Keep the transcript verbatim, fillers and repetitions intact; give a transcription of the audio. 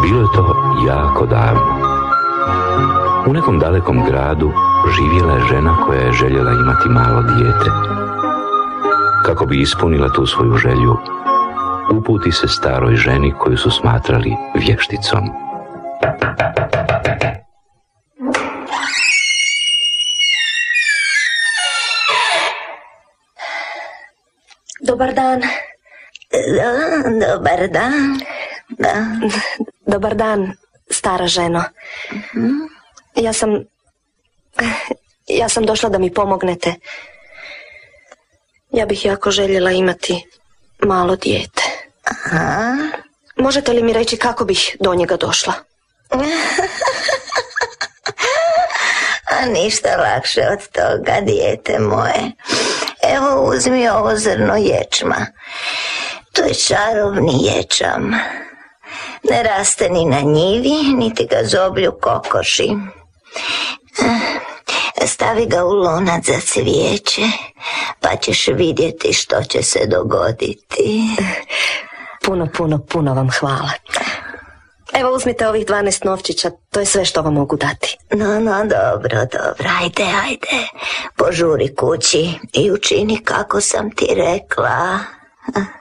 Bilo je to jako davno. U nekom dalekom gradu živjela je žena koja je željela imati malo dijete. Kako bi ispunila tu svoju želju, uputi se staroj ženi koju su smatrali vješticom. Dobar dan. Da, dobar dan. Da. Dobar dan, stara ženo. Uh-huh. Ja sam... Ja sam došla da mi pomognete. Ja bih jako željela imati malo dijete. Aha. Možete li mi reći kako bih do njega došla? A ništa lakše od toga, dijete moje. Evo, uzmi ovo zrno ječma. To je čarobni ječam. Ne raste ni na njivi, niti ga zoblju kokoši. Stavi ga u lonac za cvijeće, pa ćeš vidjeti što će se dogoditi. Puno, puno, puno vam hvala. Evo, uzmite ovih dvanaest novčića, to je sve što vam mogu dati. No, no, dobro, dobro, ajde, ajde. Požuri kući i učini kako sam ti rekla.